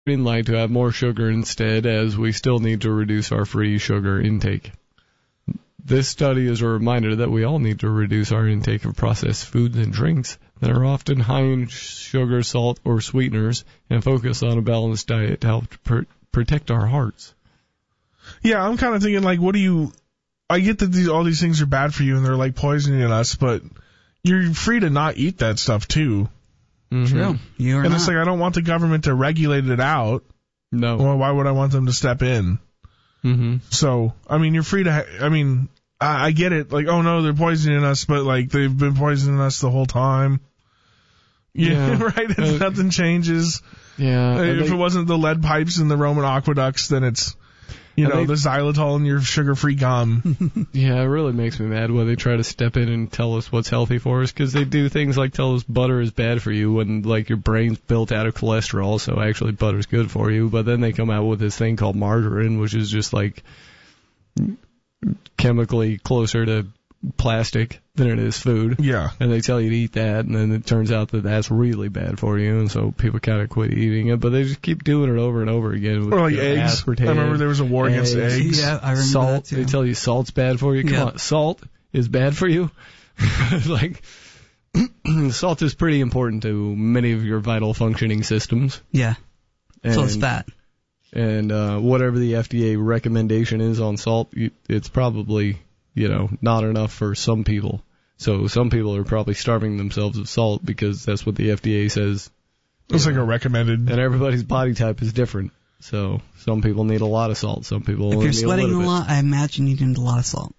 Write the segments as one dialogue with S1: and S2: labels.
S1: green light to have more sugar instead, as we still need to reduce our free sugar intake. This study is a reminder that we all need to reduce our intake of processed foods and drinks that are often high in sugar, salt, or sweeteners, and focus on a balanced diet to help protect our hearts.
S2: Yeah, I'm kind of thinking, like, I get that all these things are bad for you and they're, like, poisoning us, but you're free to not eat that stuff, too.
S1: Mm-hmm.
S3: True. You're
S2: and
S3: not.
S2: It's like, I don't want the government to regulate it out.
S1: No.
S2: Well, why would I want them to step in?
S1: Mm-hmm.
S2: So, I mean, you're free to, I get it. Like, oh no, they're poisoning us, but like, they've been poisoning us the whole time. Yeah. Right? Nothing changes.
S1: Yeah.
S2: If it wasn't the lead pipes in the Roman aqueducts, then it's, the xylitol in your sugar-free gum.
S1: Yeah, it really makes me mad when they try to step in and tell us what's healthy for us, because they do things like tell us butter is bad for you when, like, your brain's built out of cholesterol, so actually butter's good for you. But then they come out with this thing called margarine, which is just, like, chemically closer to plastic than it is food.
S2: Yeah.
S1: And they tell you to eat that, and then it turns out that that's really bad for you, and so people kind of quit eating it, but they just keep doing it over and over again. With,
S2: or like eggs.
S1: Aspartame,
S2: I remember there was a war against eggs.
S3: Yeah, I remember
S1: salt.
S3: that too.
S1: They tell you salt's bad for you. Come on, salt is bad for you? Like, salt is pretty important to many of your vital functioning systems.
S3: Yeah. So it's fat.
S1: And whatever the FDA recommendation is on salt, it's probably, not enough for some people. So some people are probably starving themselves of salt because that's what the FDA says.
S2: It's like a recommended.
S1: And everybody's body type is different. So some people need a lot of salt. Some people only
S3: If you're
S1: need
S3: sweating
S1: a
S3: a lot, I imagine you need a lot of salt.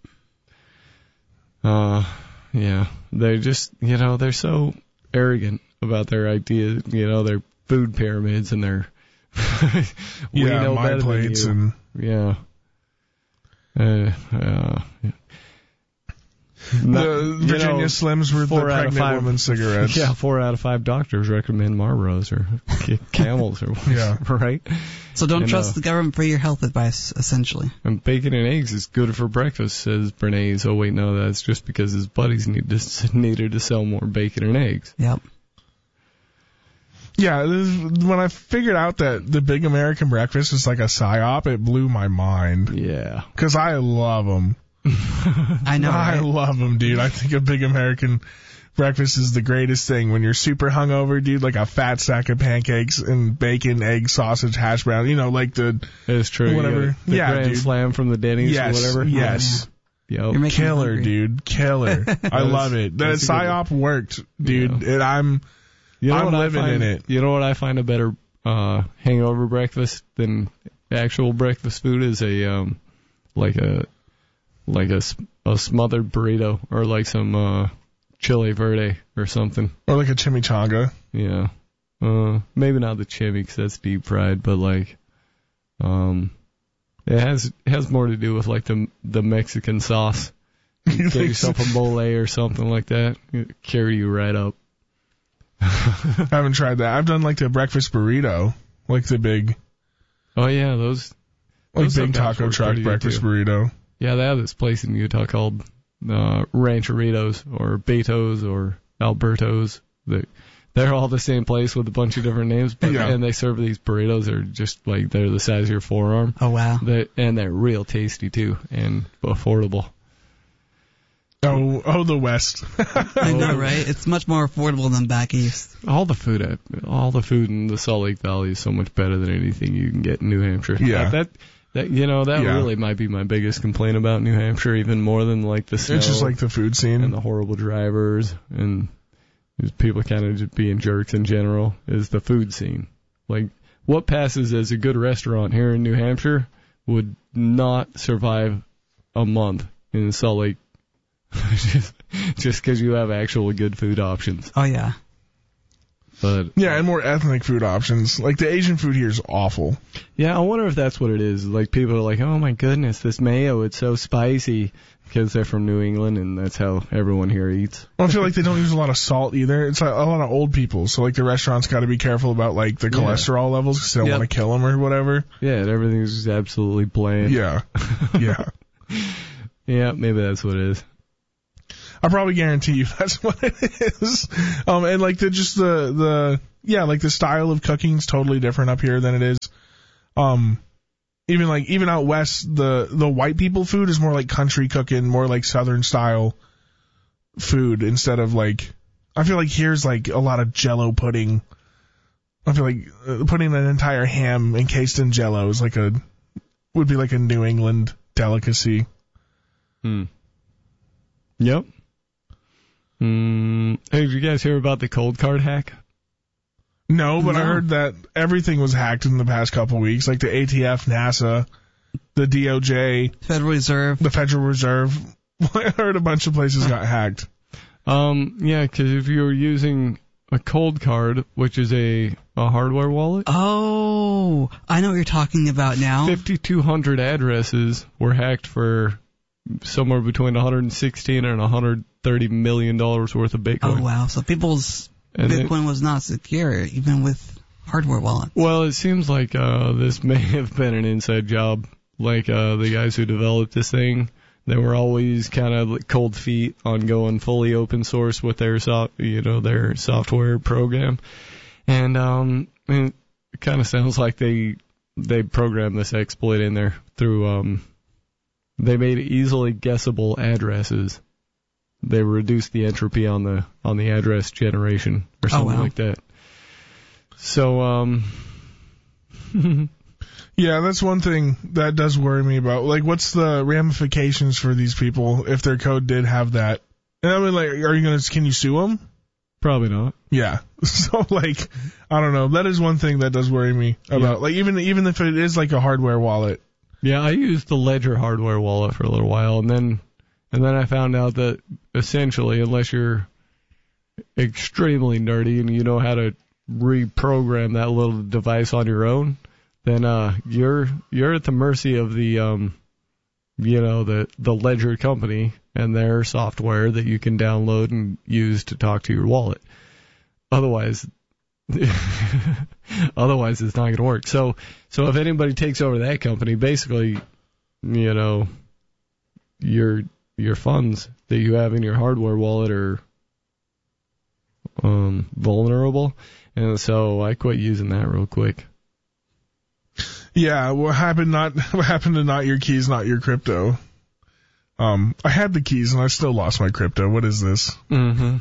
S1: Yeah. They're just, they're so arrogant about their ideas, their food pyramids and their we know
S2: my
S1: better
S2: plates
S1: than you.
S2: The Virginia Slims were the pregnant woman cigarettes.
S1: Yeah, 4 out of 5 doctors recommend Marlboros or Camels or right.
S3: So don't trust the government for your health advice, essentially.
S1: And bacon and eggs is good for breakfast, says Bernays. Oh wait, no, that's just because his buddies needed to sell more bacon and eggs.
S3: Yep.
S2: Yeah, when I figured out that the Big American Breakfast is like a PSYOP, it blew my mind.
S1: Yeah.
S2: Because I love them.
S3: I know,
S2: I love them, dude. I think a Big American Breakfast is the greatest thing. When you're super hungover, dude, like a fat stack of pancakes and bacon, egg, sausage, hash brown, like the...
S1: It's true.
S2: Whatever.
S1: The Grand Slam from the Denny's or whatever.
S2: Yes.
S1: Yep.
S2: Killer, dude. Killer. I love it. That PSYOP worked, dude. And I'm living in it.
S1: You know what I find a better hangover breakfast than actual breakfast food is like a smothered burrito or like some chili verde or something.
S2: Or like a chimichanga.
S1: Yeah. Maybe not the chimi because that's deep fried, but like it has more to do with like the Mexican sauce. You get yourself a mole or something like that. It'll carry you right up.
S2: I haven't tried that. I've done like the breakfast burrito, like the big.
S1: Oh yeah, those
S2: big taco truck breakfast burrito.
S1: Yeah, they have this place in Utah called Rancheritos or Beto's or Alberto's. They're all the same place with a bunch of different names, and they serve these burritos. They're just like they're the size of your forearm.
S3: Oh wow!
S1: And they're real tasty too and affordable.
S2: Oh, the West.
S3: I know, right? It's much more affordable than back east.
S1: All the food in the Salt Lake Valley is so much better than anything you can get in New Hampshire.
S2: Yeah.
S1: That really might be my biggest complaint about New Hampshire, even more than like the snow.
S2: It's just like the food scene
S1: and the horrible drivers and people kind of just being jerks in general. Is the food scene. Like what passes as a good restaurant here in New Hampshire would not survive a month in Salt Lake. just because you have actual good food options.
S3: Oh, yeah.
S1: But
S2: yeah, and more ethnic food options. Like, the Asian food here is awful.
S1: Yeah, I wonder if that's what it is. Like, people are like, oh, my goodness, this mayo, it's so spicy. Because they're from New England, and that's how everyone here eats.
S2: Well, I feel like they don't use a lot of salt either. It's like a lot of old people. So, like, the restaurant's got to be careful about, like, the cholesterol levels because they don't want to kill them or whatever.
S1: Yeah, and everything's just absolutely bland.
S2: Yeah. Yeah.
S1: Yeah, maybe that's what it is.
S2: I probably guarantee you that's what it is. And like the style of cooking is totally different up here than it is. Even out west, the white people food is more like country cooking, more like southern style food instead of like, I feel like here's like a lot of Jell-O pudding. I feel like putting an entire ham encased in Jell-O is would be like a New England delicacy.
S1: Yep. Hey, did you guys hear about the cold card hack?
S2: No, but I heard that everything was hacked in the past couple weeks, like the ATF, NASA, the DOJ,
S3: Federal Reserve,
S2: the Federal Reserve. I heard a bunch of places got hacked.
S1: Yeah, because if you're using a cold card, which is a hardware wallet.
S3: Oh, I know what you're talking about now.
S1: 5,200 addresses were hacked for somewhere between $116 and $130 million worth of Bitcoin.
S3: Oh, wow. So people's Bitcoin was not secure, even with hardware wallets.
S1: Well, it seems like this may have been an inside job. Like the guys who developed this thing, they were always kind of cold feet on going fully open source with their their software program, and it kind of sounds like they programmed this exploit in there through they made easily guessable addresses. They reduced the entropy on the address generation or something like that. So
S2: yeah, that's one thing that does worry me about. Like, what's the ramifications for these people if their code did have that? And I mean, like, can you sue them?
S1: Probably not.
S2: Yeah. So, like, I don't know. That is one thing that does worry me about, like, even if it is like a hardware wallet.
S1: Yeah, I used the Ledger hardware wallet for a little while, and then I found out that essentially, unless you're extremely nerdy and you know how to reprogram that little device on your own, then you're at the mercy of the the Ledger company and their software that you can download and use to talk to your wallet. Otherwise it's not going to work. So if anybody takes over that company, basically, your funds that you have in your hardware wallet are vulnerable, and so I quit using that real quick.
S2: Yeah, what happened to not your keys, not your crypto? I had the keys and I still lost my crypto. What is this?
S1: Mm-hmm.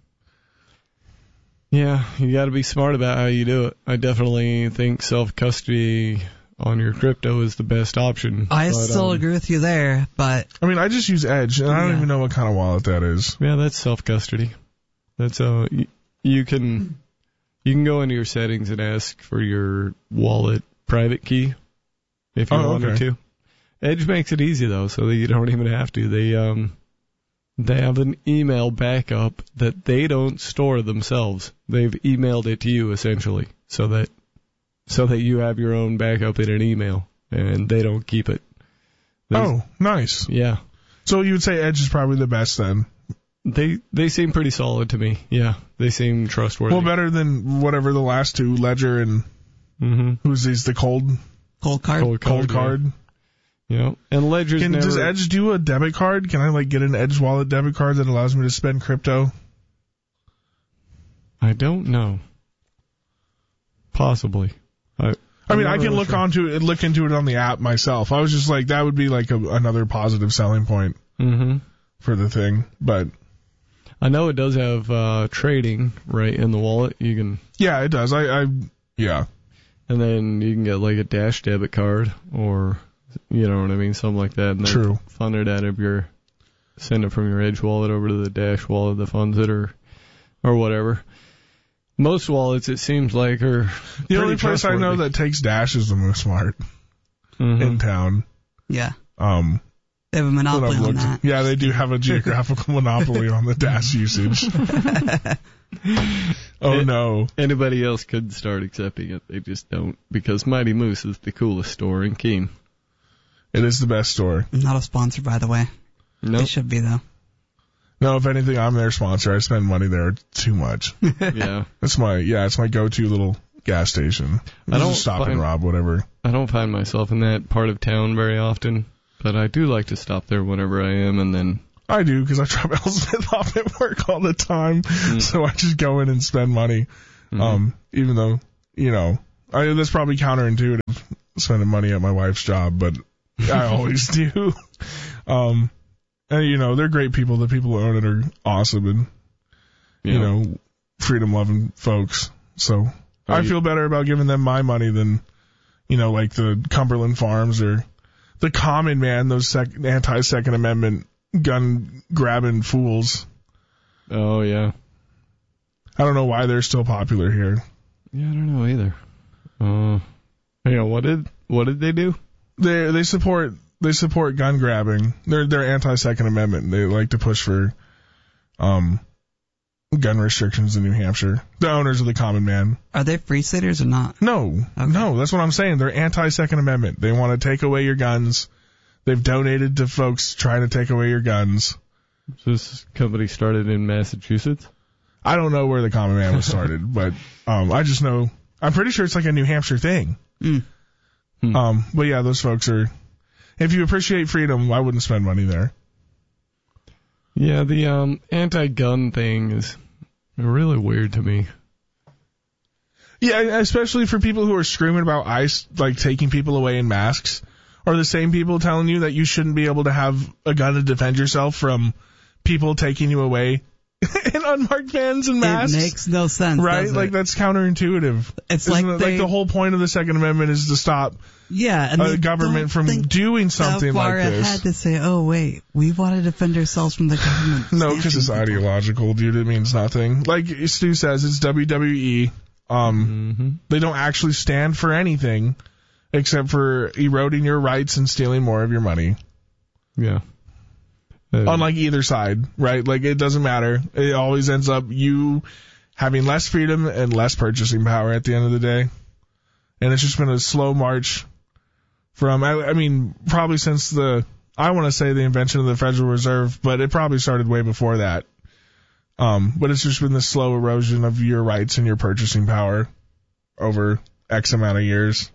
S1: Yeah, you got to be smart about how you do it. I definitely think self-custody on your crypto is the best option.
S3: I still agree with you there, but
S2: I mean, I just use Edge, and I don't even know what kind of wallet that is.
S1: Yeah, that's self-custody. That's you can go into your settings and ask for your wallet private key if you wanted to. Edge makes it easy though, so that you don't even have to. They have an email backup that they don't store themselves. They've emailed it to you essentially, so that you have your own backup in an email, and they don't keep it.
S2: Nice.
S1: Yeah.
S2: So you would say Edge is probably the best then?
S1: They seem pretty solid to me. Yeah, they seem trustworthy.
S2: Well, better than whatever the last two, Ledger and who's these? The cold card.
S1: Yeah. And Ledger's
S2: Does Edge do a debit card? Can I get an Edge wallet debit card that allows me to spend crypto?
S1: I don't know. Possibly.
S2: I mean, I can look into it on the app myself. I was just like, that would be like another positive selling point for the thing. But
S1: I know it does have trading right in the wallet. You can.
S2: Yeah, it does. Yeah.
S1: And then you can get like a Dash debit card, or you know what I mean, something like that. And
S2: True.
S1: Fund it out of send it from your Edge wallet over to the Dash wallet, the funds it or whatever. Most wallets, it seems like, are
S2: the only place I know that takes Dash is the Move Smart in town.
S3: Yeah. They have a monopoly on that.
S2: Yeah, they do have a geographical monopoly on the Dash usage. No.
S1: Anybody else could start accepting it. They just don't, because Mighty Moose is the coolest store in Keene.
S2: It is the best store.
S3: Not a sponsor, by the way.
S1: Nope.
S3: They should be, though.
S2: No, if anything, I'm their sponsor. I spend money there too much.
S1: Yeah.
S2: It's my go-to little gas station. I don't stop and rob, whatever.
S1: I don't find myself in that part of town very often, but I do like to stop there whenever I am, and then
S2: I do, because I drop Elspeth off at work all the time, so I just go in and spend money. Even though, that's probably counterintuitive, spending money at my wife's job, but I always do. And, they're great people. The people who own it are awesome and, freedom-loving folks. So I feel better about giving them my money than, like the Cumberland Farms or the Common Man, those anti-Second Amendment gun-grabbing fools.
S1: Oh, yeah.
S2: I don't know why they're still popular here.
S1: Yeah, I don't know either. What did they do?
S2: They support gun grabbing. They're anti-Second Amendment. They like to push for gun restrictions in New Hampshire. The owners of the Common Man.
S3: Are they free staters or not?
S2: No, that's what I'm saying. They're anti-Second Amendment. They want to take away your guns. They've donated to folks trying to take away your guns.
S1: So this company started in Massachusetts?
S2: I don't know where the Common Man was started, but I just know, I'm pretty sure it's like a New Hampshire thing. But yeah, those folks are, if you appreciate freedom, I wouldn't spend money there.
S1: Yeah, the anti-gun thing is really weird to me.
S2: Yeah, especially for people who are screaming about ICE, like taking people away in masks, or the same people telling you that you shouldn't be able to have a gun to defend yourself from people taking you away in unmarked vans and masks.
S3: It makes no sense,
S2: right? Like, that's counterintuitive.
S3: It's
S2: like the whole point of the Second Amendment is to stop
S3: and
S2: government from doing something like this.
S3: I had to say, oh wait, we want to defend ourselves from the government.
S2: No, because it's ideological, dude. It means nothing. Like Stu says, it's WWE. They don't actually stand for anything except for eroding your rights and stealing more of your money.
S1: Yeah.
S2: Unlike either side, right? Like, it doesn't matter. It always ends up you having less freedom and less purchasing power at the end of the day. And it's just been a slow march from, I mean, probably since the invention of the Federal Reserve, but it probably started way before that. But it's just been this slow erosion of your rights and your purchasing power over X amount of years.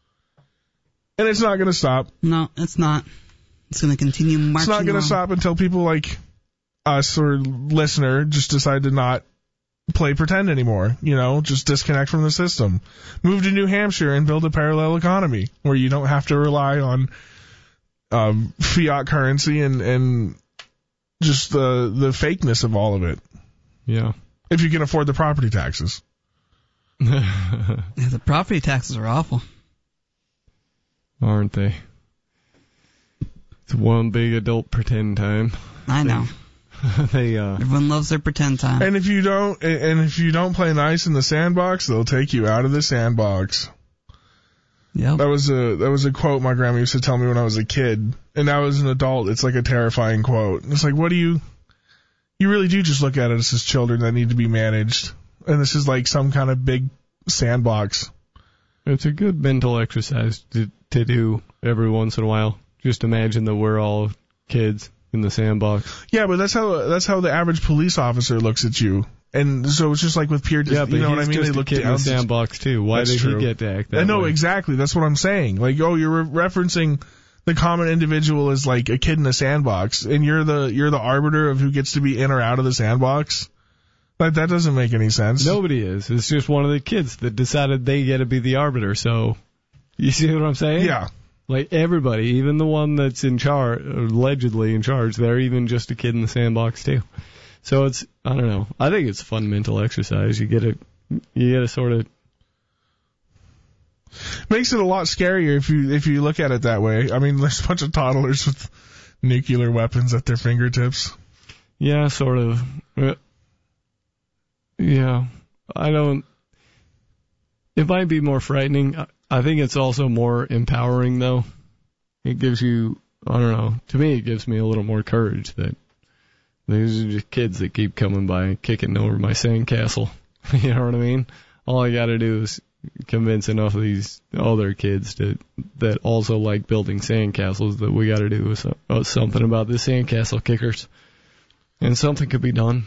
S2: And it's not going to stop.
S3: No, it's not. It's going to continue marching.
S2: It's not going to stop until people like us or listener just decide to not play pretend anymore. Just disconnect from the system. Move to New Hampshire and build a parallel economy where you don't have to rely on fiat currency and just the fakeness of all of it.
S1: Yeah.
S2: If you can afford the property taxes.
S3: Yeah, the property taxes are awful.
S1: Aren't they? It's one big adult pretend time.
S3: I know. Everyone loves their pretend time.
S2: And if you don't play nice in the sandbox, they'll take you out of the sandbox.
S3: Yep.
S2: That was a quote my grandma used to tell me when I was a kid, and now as an adult, it's like a terrifying quote. It's like, what do you really do just look at it as children that need to be managed, and this is like some kind of big sandbox.
S1: It's a good mental exercise to do every once in a while. Just imagine that we're all kids in the sandbox.
S2: Yeah, but that's how the average police officer looks at you. And so it's just like with peer,
S1: yeah, but
S2: you know what I mean?
S1: They look down in the sandbox too. Why did he get to act that way?
S2: No, exactly. That's what I'm saying. Like, you're referencing the common individual as like a kid in a sandbox, and you're the arbiter of who gets to be in or out of the sandbox. Like, that doesn't make any sense.
S1: Nobody is. It's just one of the kids that decided they get to be the arbiter. So, you see what I'm saying?
S2: Yeah.
S1: Like, everybody, even the one that's in charge, allegedly in charge, they're even just a kid in the sandbox too. So it's, I don't know. I think it's a fun mental exercise. You get to sort of.
S2: Makes it a lot scarier if you look at it that way. I mean, there's a bunch of toddlers with nuclear weapons at their fingertips.
S1: Yeah, sort of. Yeah, it might be more frightening. I think it's also more empowering, though. It gives you, I don't know, to me it gives me a little more courage that these are just kids that keep coming by kicking over my sandcastle. You know what I mean? All I got to do is convince enough of these other kids that also like building sandcastles that we got to do something about the sandcastle kickers. And something could be done,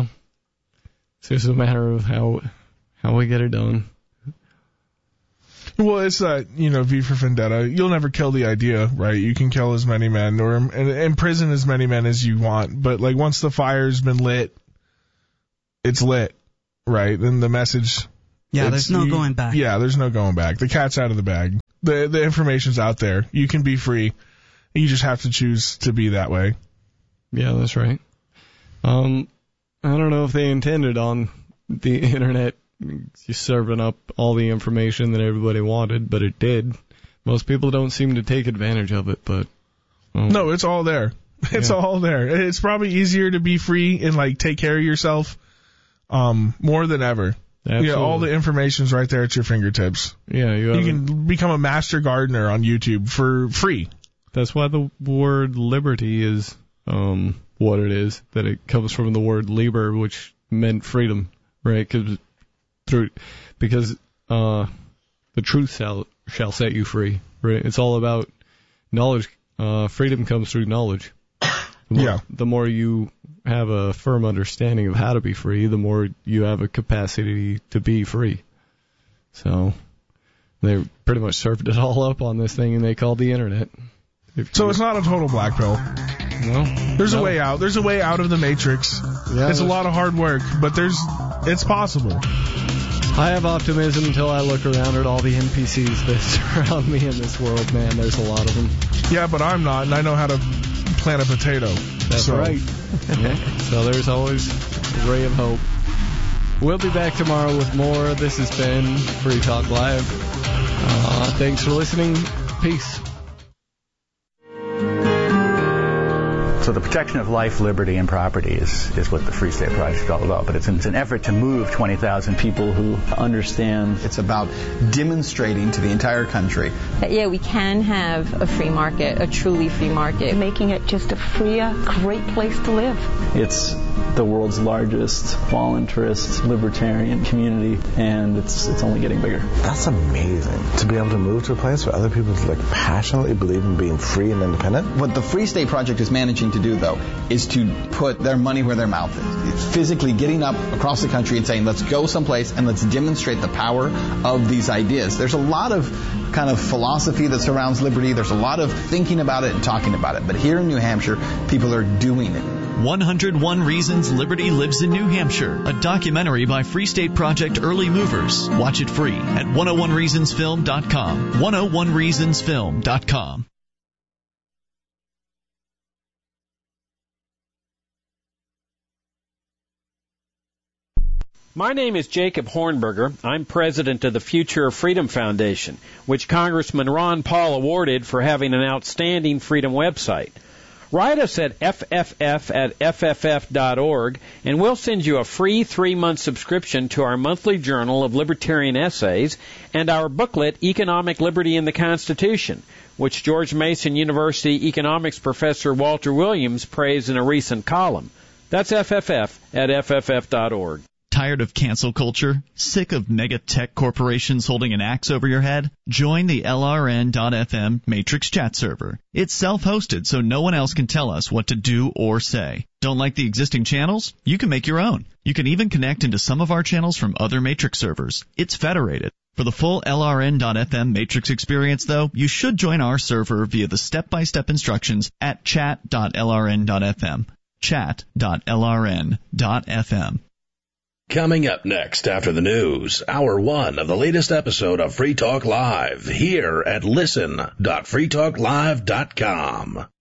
S1: It's just a matter of how we get it done.
S2: Well, it's V for Vendetta. You'll never kill the idea, right? You can kill as many men or imprison as many men as you want. But, like, once the fire's been lit, it's lit, right? Then the message...
S3: Yeah, there's no going back.
S2: Yeah, there's no going back. The cat's out of the bag. The information's out there. You can be free. You just have to choose to be that way.
S1: Yeah, that's right. I don't know if they intended on the internet just serving up all the information that everybody wanted, but it did. Most people don't seem to take advantage of it, but...
S2: No, it's all there. It's all there. It's probably easier to be free and, like, take care of yourself more than ever.
S1: Absolutely.
S2: Yeah, all the information's right there at your fingertips.
S1: Yeah, you
S2: can become a master gardener on YouTube for free.
S1: That's why the word liberty is what it is. That it comes from the word liber, which meant freedom, right? Because the truth shall set you free, right? It's all about knowledge. Freedom comes through knowledge. The more you have a firm understanding of how to be free, the more you have a capacity to be free. So they pretty much served it all up on this thing, and they called the internet.
S2: So it's not a total black pill.
S1: No.
S2: There's a way out. There's a way out of the matrix. Yeah, it's a lot of hard work, but it's possible.
S1: I have optimism until I look around at all the NPCs that surround me in this world. Man, there's a lot of them.
S2: Yeah, but I'm not, and I know how to plant a potato.
S1: That's right. So there's always a ray of hope. We'll be back tomorrow with more. This has been Free Talk Live. Thanks for listening. Peace.
S4: So the protection of life, liberty, and property is what the Free State Project is all about. But it's an effort to move 20,000 people who understand.
S5: It's about demonstrating to the entire country
S6: that, yeah, we can have a free market, a truly free market.
S7: Making it just a freer, great place to live.
S8: It's the world's largest voluntarist libertarian community, and it's only getting bigger.
S9: That's amazing. To be able to move to a place where other people passionately believe in being free and independent.
S5: What the Free State Project is managing to do, though, is to put their money where their mouth is. It's physically getting up across the country and saying, let's go someplace and let's demonstrate the power of these ideas. There's a lot of kind of philosophy that surrounds liberty. There's a lot of thinking about it and talking about it. But here in New Hampshire, people are doing it.
S10: 101 Reasons Liberty Lives in New Hampshire, a documentary by Free State Project Early Movers. Watch it free at 101reasonsfilm.com. 101reasonsfilm.com.
S11: My name is Jacob Hornberger. I'm president of the Future of Freedom Foundation, which Congressman Ron Paul awarded for having an outstanding freedom website. Write us at fff@fff.org, and we'll send you a free 3-month subscription to our monthly journal of libertarian essays and our booklet, Economic Liberty in the Constitution, which George Mason University economics professor Walter Williams praised in a recent column. That's fff@fff.org.
S10: Tired of cancel culture? Sick of mega tech corporations holding an axe over your head? Join the LRN.FM Matrix chat server. It's self-hosted, so no one else can tell us what to do or say. Don't like the existing channels? You can make your own. You can even connect into some of our channels from other Matrix servers. It's federated. For the full LRN.FM Matrix experience, though, you should join our server via the step-by-step instructions at chat.lrn.fm. Chat.lrn.fm.
S12: Coming up next after the news, Hour 1 of the latest episode of Free Talk Live, here at listen.freetalklive.com.